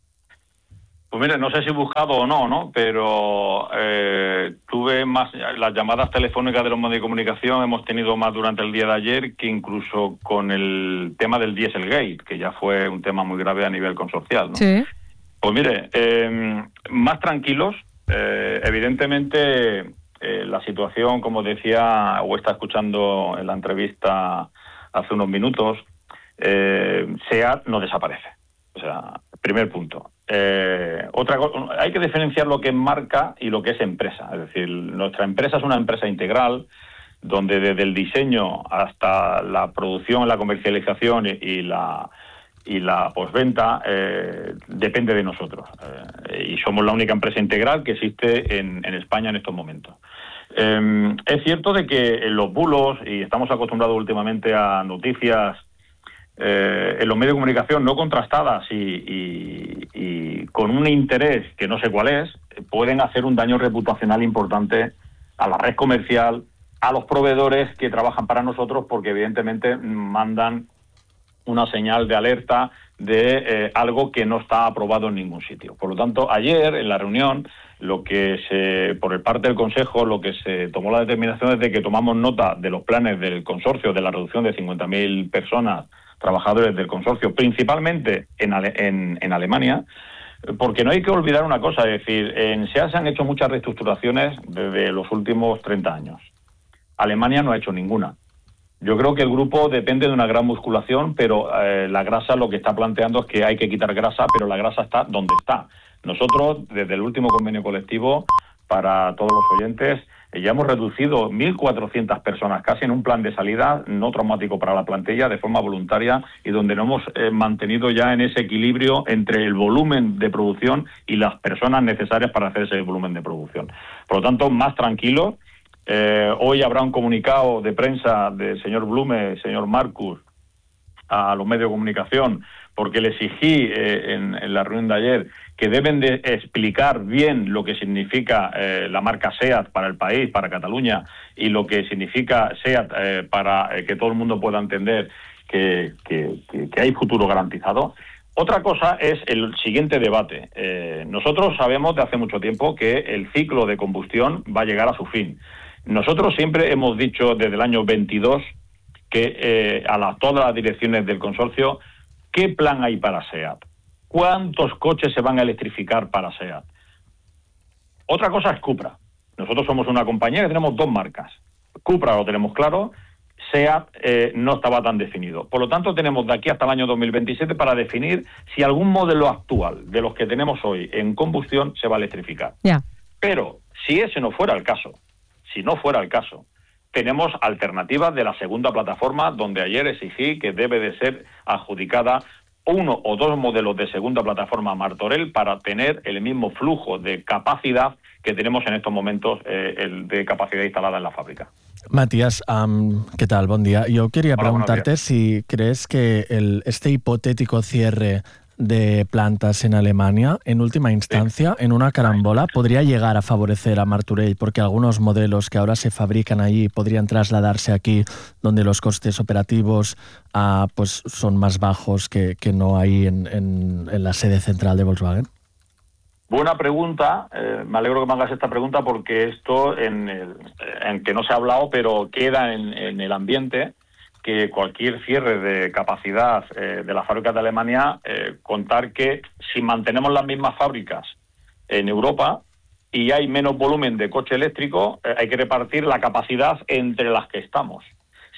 Pues mire, no sé si buscado o no, ¿no? Pero eh, tuve más, las llamadas telefónicas de los medios de comunicación hemos tenido más durante el día de ayer que incluso con el tema del Dieselgate, que ya fue un tema muy grave a nivel consorcial, ¿no? Sí. Pues mire, eh, más tranquilos, eh, evidentemente eh, la situación, como decía o está escuchando en la entrevista hace unos minutos, eh, SEAT no desaparece. O sea, primer punto. Eh, otra cosa, hay que diferenciar lo que es marca y lo que es empresa. Es decir, nuestra empresa es una empresa integral donde desde el diseño hasta la producción, la comercialización y, y la y la postventa eh, depende de nosotros. Eh, y somos la única empresa integral que existe en, en España en estos momentos. Eh, es cierto de que en los bulos, y estamos acostumbrados últimamente a noticias Eh, en los medios de comunicación no contrastadas y, y, y con un interés que no sé cuál es, pueden hacer un daño reputacional importante a la red comercial, a los proveedores que trabajan para nosotros, porque evidentemente mandan una señal de alerta de eh, algo que no está aprobado en ningún sitio. Por lo tanto, ayer en la reunión, lo que se, por el parte del Consejo, lo que se tomó la determinación es de que tomamos nota de los planes del consorcio de la reducción de cincuenta mil personas trabajadores del consorcio, principalmente en, Ale en, en Alemania, porque no hay que olvidar una cosa, es decir, en SEAT se han hecho muchas reestructuraciones desde los últimos treinta años. Alemania no ha hecho ninguna. Yo creo que el grupo depende de una gran musculación, pero eh, la grasa lo que está planteando es que hay que quitar grasa, pero la grasa está donde está. Nosotros, desde el último convenio colectivo, para todos los oyentes, ya hemos reducido mil cuatrocientas personas, casi en un plan de salida no traumático para la plantilla, de forma voluntaria, y donde nos hemos eh, mantenido ya en ese equilibrio entre el volumen de producción y las personas necesarias para hacer ese volumen de producción. Por lo tanto, más tranquilos. Eh, hoy habrá un comunicado de prensa del señor Blume, señor Marcus, a los medios de comunicación, porque le exigí eh, en, en la reunión de ayer que deben de explicar bien lo que significa eh, la marca SEAT para el país, para Cataluña, y lo que significa SEAT eh, para eh, que todo el mundo pueda entender que, que, que, que hay futuro garantizado. Otra cosa es el siguiente debate. Eh, nosotros sabemos de hace mucho tiempo que el ciclo de combustión va a llegar a su fin. Nosotros siempre hemos dicho desde el año veintidós que eh, a la, todas las direcciones del consorcio, ¿qué plan hay para SEAT? ¿Cuántos coches se van a electrificar para SEAT? Otra cosa es Cupra. Nosotros somos una compañía que tenemos dos marcas. Cupra lo tenemos claro, SEAT eh, no estaba tan definido. Por lo tanto, tenemos de aquí hasta el año dos mil veintisiete para definir si algún modelo actual de los que tenemos hoy en combustión se va a electrificar. Yeah. Pero si ese no fuera el caso, si no fuera el caso, tenemos alternativas de la segunda plataforma, donde ayer exigí que debe de ser adjudicada uno o dos modelos de segunda plataforma Martorell para tener el mismo flujo de capacidad que tenemos en estos momentos eh, el de capacidad instalada en la fábrica. Matías, um, ¿qué tal? Buen día. Yo quería Hola, preguntarte si crees que el, este hipotético cierre de plantas en Alemania, en última instancia, sí. en una carambola, podría llegar a favorecer a Martorell, porque algunos modelos que ahora se fabrican allí podrían trasladarse aquí, donde los costes operativos uh, pues son más bajos que, que no hay en, en, en la sede central de Volkswagen. Buena pregunta. Eh, me alegro que me hagas esta pregunta, porque esto, en, el, en que no se ha hablado, pero queda en, en el ambiente, que cualquier cierre de capacidad eh, de las fábricas de Alemania, eh, contar que si mantenemos las mismas fábricas en Europa y hay menos volumen de coche eléctrico, eh, hay que repartir la capacidad entre las que estamos.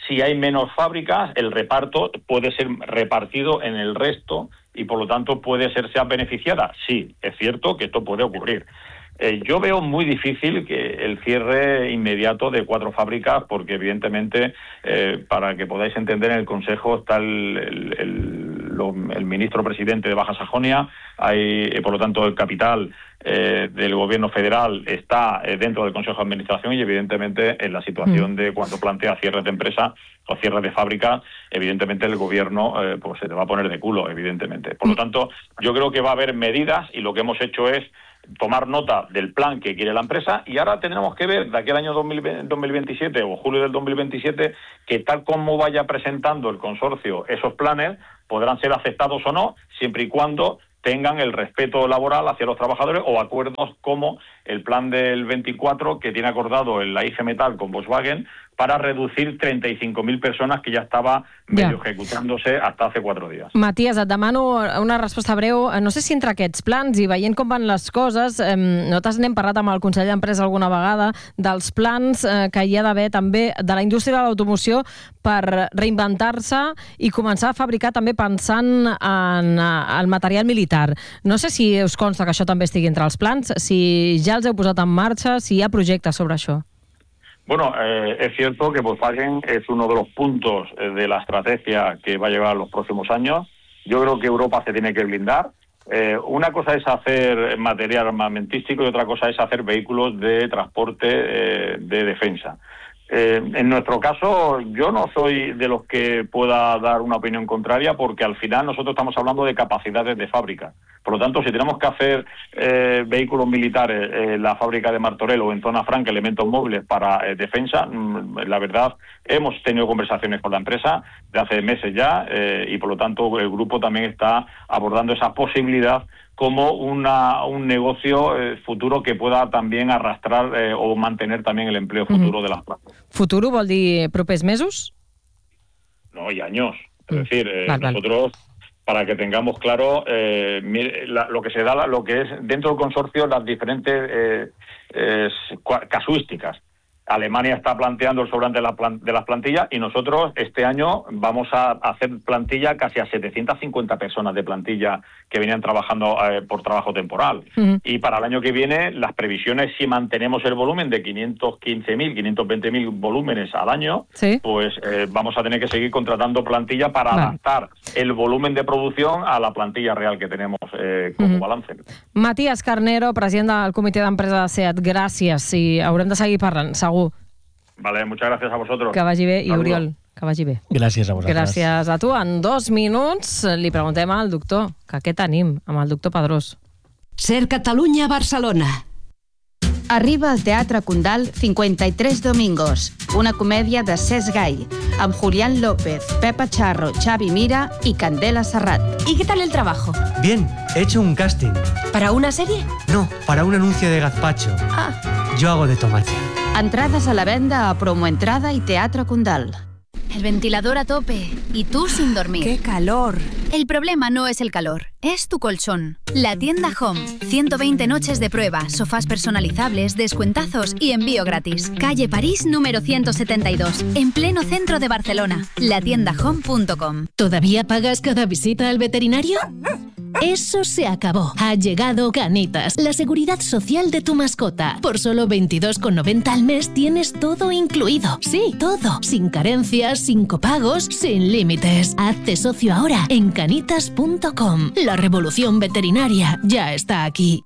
si hay menos fábricas, el reparto puede ser repartido en el resto y por lo tanto puede ser sea beneficiada. Sí, es cierto que esto puede ocurrir. Eh, yo veo muy difícil que el cierre inmediato de cuatro fábricas, porque evidentemente, eh, para que podáis entender, en el Consejo está el, el, el, lo, el ministro presidente de Baja Sajonia, hay, eh, por lo tanto, el capital eh, del gobierno federal está eh, dentro del Consejo de Administración y evidentemente en la situación de cuando plantea cierres de empresa o cierres de fábrica, evidentemente el gobierno eh, pues se te va a poner de culo, evidentemente. Por lo tanto, yo creo que va a haber medidas y lo que hemos hecho es tomar nota del plan que quiere la empresa y ahora tendremos que ver de aquí al año dos mil veintisiete o julio del dos mil veintisiete que tal como vaya presentando el consorcio esos planes podrán ser aceptados o no, siempre y cuando tengan el respeto laboral hacia los trabajadores o acuerdos como el plan del veinticuatro que tiene acordado la I G Metal con Volkswagen para reducir trenta y cinco mil persones que ja estava medio ja. ejecutant-se hasta hace quatre dies. Matías, et demano una resposta breu. No sé si entre aquests plans i veient com van les coses, eh, nosaltres n'hem parlat amb el Consell d'Empresa alguna vegada, dels plans eh, que hi ha d'haver també de la indústria de l'automoció per reinventar-se i començar a fabricar també pensant en el material militar. No sé si us consta que això també estigui entre els plans, si ja els heu posat en marxa, si hi ha projectes sobre això. Bueno, eh, es cierto que Volkswagen es uno de los puntos de la estrategia que va a llevar los próximos años. Yo creo que Europa se tiene que blindar. Eh, una cosa es hacer material armamentístico y otra cosa es hacer vehículos de transporte eh, de defensa. Eh, en nuestro caso, yo no soy de los que pueda dar una opinión contraria porque al final nosotros estamos hablando de capacidades de fábrica. Por lo tanto, si tenemos que hacer eh, vehículos militares en eh, la fábrica de Martorell o en Zona Franca, elementos móviles para eh, defensa, mmm, la verdad, hemos tenido conversaciones con la empresa de hace meses ya eh, y por lo tanto el grupo también está abordando esa posibilidad como una, un negocio eh, futuro que pueda también arrastrar eh, o mantener también el empleo futuro uh-huh. de las plantas. ¿Futuro vol dir propers mesos? No, y años. Es uh-huh. decir, eh, val, nosotros, val. para que tengamos claro eh, mire, la, lo que se da, lo que es dentro del consorcio, las diferentes eh, eh, casuísticas. Alemania está planteando el sobrante de, la plan, de las plantillas y nosotros este año vamos a hacer plantilla casi a setecientas cincuenta personas de plantilla que venían trabajando eh, por trabajo temporal. Uh-huh. Y para el año que viene las previsiones, si mantenemos el volumen de quinientos quince mil, quinientos veinte mil volúmenes al año, ¿sí? pues eh, vamos a tener que seguir contratando plantilla para vale. adaptar el volumen de producción a la plantilla real que tenemos eh, como uh-huh. balance. Matías Carnero, president del comitè d'empresa de SEAT, gràcies. I haurem de seguir parlant, segur. Vale, muchas gracias a vosotros. Que vagi bé. I Oriol, que vagi bé. Gràcies a vosaltres. Gràcies a tu. En dos minuts li preguntem al doctor, que què tenim amb el doctor Pedrós. Ser Catalunya Barcelona. Arriba al Teatre Condal cincuenta y tres Domingos, una comèdia de Cesc Gai, amb Julián López, Pepa Charro, Xavi Mira y Candela Serrat. ¿Y qué tal el trabajo? Bien, he hecho un casting. ¿Para una serie? No, para un anuncio de gazpacho. Ah. Yo hago de tomate. Entrades a la venda a Promoentrada y Teatre Condal. El ventilador a tope y tú sin dormir. ¡Qué calor! El problema no es el calor, es tu colchón. La tienda Home. ciento veinte noches de prueba, sofás personalizables, descuentazos y envío gratis. Calle París número ciento setenta y dos, en pleno centro de Barcelona. la tienda home punto com. ¿Todavía pagas cada visita al veterinario? Eso se acabó. Ha llegado Canitas, la seguridad social de tu mascota. Por solo veintidós con noventa al mes tienes todo incluido. Sí, todo. Sin carencias, sin copagos, sin límites. Hazte socio ahora en canitas punto com. La revolución veterinaria ya está aquí.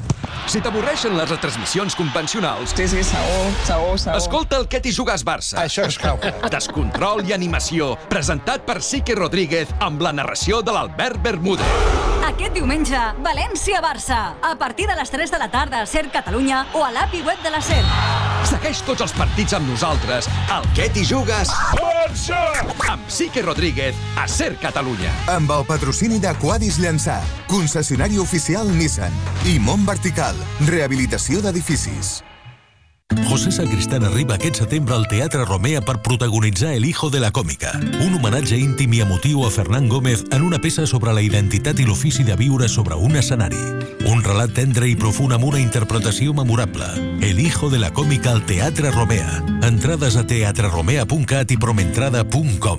Si t'avorreixen les retransmissions convencionals... Sí, sí, saó, saó, saó. Escolta el Què t'hi jugues Barça. Això és clau. Descontrol i animació, presentat per Sique Rodríguez amb la narració de l'Albert Bermúdez. Aquest diumenge, València-Barça. A partir de les tres de la tarda a Ser Catalunya o a l'A P I web de la Ser. Segueix tots els partits amb nosaltres al Què t'hi jugues Barça! Amb Sique Rodríguez a Ser Catalunya. Amb el patrocini de Quadis Llançà, concessionari oficial Nissan i Mont Vertical, rehabilitació d'edificis. José Sacristán arriba aquest setembre al Teatre Romea per protagonitzar El hijo de la còmica, un homenatge íntim i emotiu a Fernán Gómez en una peça sobre la identitat i l'ofici de viure sobre un escenari. Un relat tendre i profund amb una interpretació memorable. El hijo de la còmica al Teatre Romea. Entrades a teatre romea punt cat i promentrada punt com.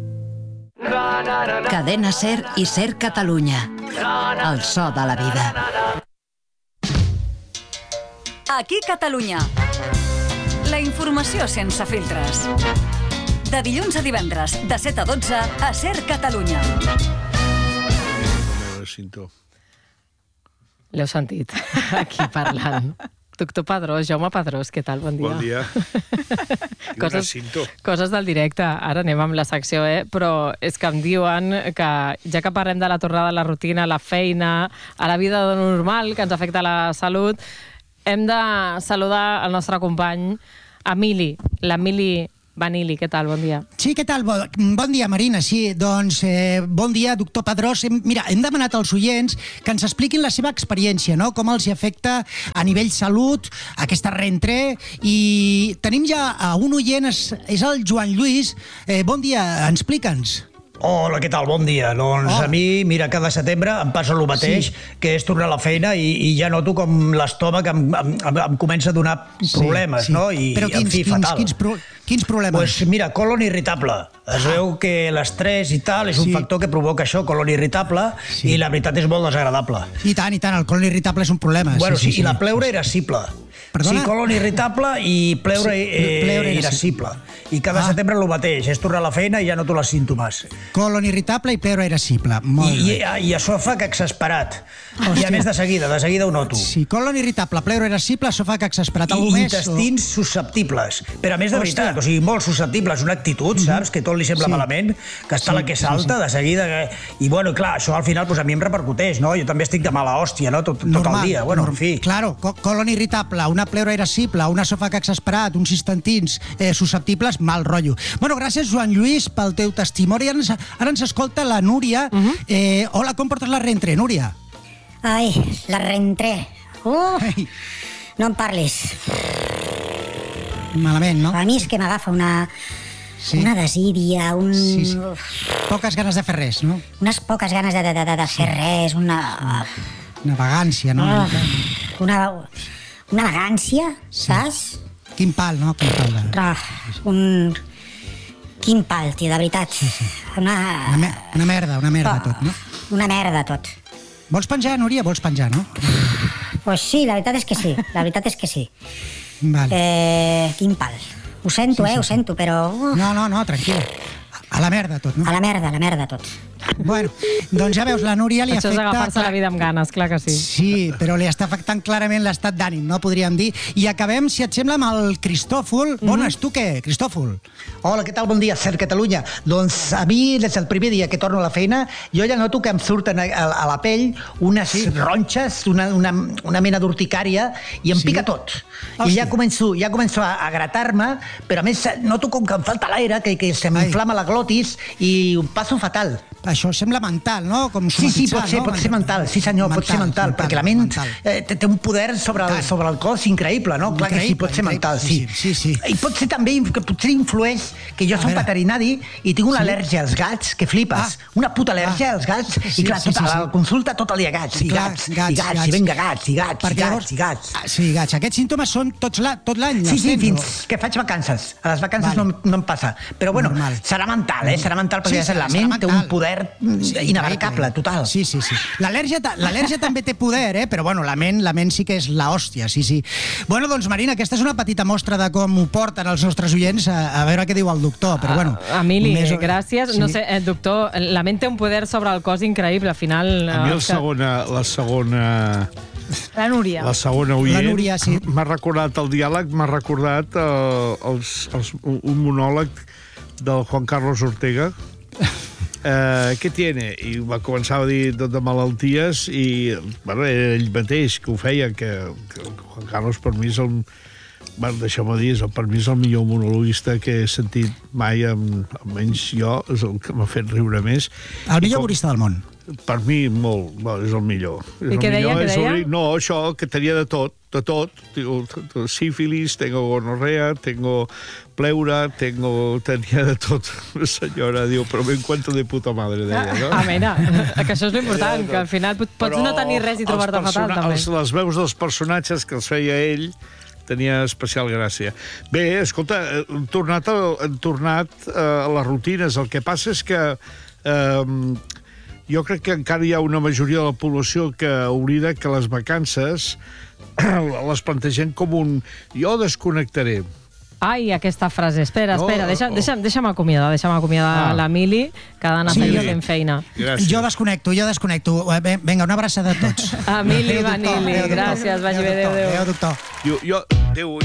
Cadena SER i SER Catalunya. El so de la vida. Aquí Catalunya. La informació sense filtres. De dilluns a divendres, de set a dotze, a SER Catalunya. L'heu sentit, aquí parlant. Doctor Padrós, Jaume Padrós, què tal? Bon dia. Bon dia. coses, coses del directe. Ara anem amb la secció, eh? Però és que em diuen que, ja que parlem de la tornada a la rutina, a la feina, a la vida normal, que ens afecta la salut, hem de saludar el nostre company Emili, l'Emili Vanili. Què tal? Bon dia. Sí, què tal? Bon, bon dia, Marina. Sí, doncs, eh, bon dia, doctor Padrós. Hem, mira, hem demanat als oients que ens expliquin la seva experiència, no? Com els afecta a nivell salut aquesta reentré. I tenim ja a un oient, és, és el Joan Lluís. Eh, bon dia, explica'ns. Hola, què tal? Bon dia. Doncs oh. a mi, mira, cada setembre em passa el mateix, sí. que és tornar a la feina i, i ja noto com l'estómac em, em, em, em comença a donar problemes, sí, sí. no? I, Però quins, en fi, quins, fatal. Quins, pro, quins problemes? Pues mira, colon irritable. Es ah. veu que l'estrès i tal és un sí. factor que provoca això, colon irritable, sí. i la veritat és molt desagradable. I tant, i tant, el colon irritable és un problema. Bueno, sí, sí, sí, sí. i la pleura irascible. Perdona? Sí, colon irritable i pleura, sí, eh, pleura irascible. I cada ah. setembre el mateix, és tornar a la feina i ja noto els símptomes. Colon irritable i pleura irascible. Molt I, bé. i, I esòfag exasperat. Hòstia. I a més de seguida, de seguida ho noto. Sí, colon irritable, pleura irascible, esòfag exasperat. I més, intestins o... susceptibles. Però a més de Hòstia. veritat, o sigui, molt susceptibles, una actitud, mm -hmm. saps? Que tot li sembla sí. malament, que està sí, la que salta sí, sí. de seguida. Que... I bueno, clar, això al final pues, a mi em repercuteix, no? Jo també estic de mala hòstia, no? Tot, tot normal, el dia, bueno, normal. en fi. Claro, colon irritable, una pleura irascible, un esòfag exasperat, uns intestins eh, susceptibles, mal rotllo. Bueno, gràcies, Joan Lluís, pel teu testimoni. Ara ens, ara ens escolta la Núria. Uh -huh. eh, hola, com portes la reentré, Núria? Ai, la reentré. Uh, no em parlis. Malament, no? A mi és que m'agafa una... Sí. Una desídia, un... Sí, sí. Poques ganes de fer res, no? Unes poques ganes de, de, de, de fer res, una... Una vagància, no? Uh, una... Una vagància, sí. saps? Quin pal, no? Quin pal. De... Uh, un... Quin pal, tio, de veritat. Sí, sí. Una... Una, me una merda, una merda uh, tot, no? Una merda tot. Vols penjar, Núria? Vols penjar, no? Pues sí, la veritat és que sí, la veritat és que sí. Vale. Eh, quin pal. Ho sento, sí, eh, sí, ho sento, però... Uh. No, no, no, tranquil. A la merda tot, no? A la merda, a la merda tot. Bueno, doncs ja veus, la Núria li Això afecta... Això és agafar-se la vida amb ganes, clar que sí. Sí, però li està afectant clarament l'estat d'ànim, no? Podríem dir. I acabem, si et sembla, amb el Cristòfol. Mm-hmm. Bones, tu què, Cristòfol? Hola, què tal? Bon dia, SER Catalunya. Doncs a mi, des del primer dia que torno a la feina, jo ja noto que em surten a, a la pell unes sí. ronxes, una, una, una mena d'urticària, i em sí. pica tot. Hòstia. I ja començo, ja començo a, a gratar-me, però a més noto com que em falta l'aire, que, que se m'inflama la glotis i ho passo fatal. Això sembla mental, no? Com sí, sí, pot ser, no? pot ser mental, sí senyor, mental, pot ser mental, mental perquè la ment eh, té un poder sobre el, sobre el cos increïble, no? Clar que sí, pot ser mental, sí. Sí, sí. I pot ser també, que potser influeix, que jo soc veterinari i tinc una sí? al·lèrgia als gats, que flipes, ah. una puta al·lèrgia ah. als gats, sí, i clar, tota sí, sí, sí. la consulta tot el dia gats, sí, i gats, gats, i gats, gats, i venga gats, i gats, i gats, i gats. Sí, gats. Aquests símptomes són tots la, tot l'any? Sí, sí, fins que faig vacances. A les vacances no, no em passa. Però bueno, Normal. serà mental, eh? Serà mental perquè sí, la ment té un poder inabarcable, total. Sí, sí, sí. L'al·lèrgia també té poder, eh? Però bueno, la ment, la ment sí que és l'hòstia, sí, sí. Bueno, doncs Marina, aquesta és una petita mostra de com ho porten els nostres oients, a, a veure què diu el doctor, però bueno... Uh, Emili, més... gràcies. Sí. No sé, eh, doctor, la ment té un poder sobre el cos increïble, al final... A mi el segona, la segona... La Núria. La segona oient la Núria, sí. m'ha recordat el diàleg, m'ha recordat eh, els, els, un monòleg del Juan Carlos Ortega. Eh, què tiene? I va començar a dir tot de malalties i bueno, era ell mateix que ho feia, que, que Juan Carlos per mi és el... Bueno, deixeu-me dir, per mi és el millor monologuista que he sentit mai, amb, almenys jo, és el que m'ha fet riure més. El millor humorista del món. Per mi, molt, bueno, és el millor. És I què deia, què deia? El, no, això, que tenia de tot, de tot. Tengo sífilis, tengo gonorrea, tengo pleura, tengo... tenia de tot. La senyora diu, però me encuentro de puta madre, deia, no? Ah, mira, que això és l'important, que al final pots però no tenir res i trobar-te fatal, també. Els, les veus dels personatges que els feia ell tenia especial gràcia. Bé, escolta, hem tornat a, hem tornat a les rutines. El que passa és que... Eh, jo crec que encara hi ha una majoria de la població que oblida que les vacances les plantegem com un... Jo desconnectaré. Ai, aquesta frase. Espera, No, espera, deixa, oh. deixa'm, deixa'm acomiadar, deixa'm acomiadar Ah. l'Emili, que ha d'anar Sí. fent feina. Gràcies. Jo desconnecto, jo desconnecto. Eh, Vinga, una abraçada a tots. Emili Adéu, doctor. Vanili, Adéu, doctor. gràcies, vagi bé, adéu, Adéu, adéu. doctor. Jo, jo, Déu,